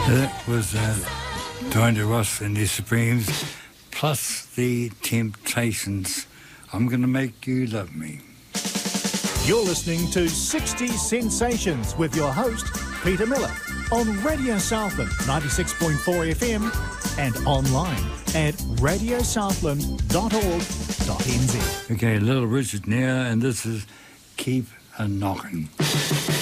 That was Diana Ross and the Supremes, plus the Temptations. I'm going to make you love me. You're listening to 60 Sensations with your host, Peter Miller, on Radio Southland 96.4 FM and online at radiosouthland.org.nz. Okay, Little Richard now, and this is Keep a Knockin'.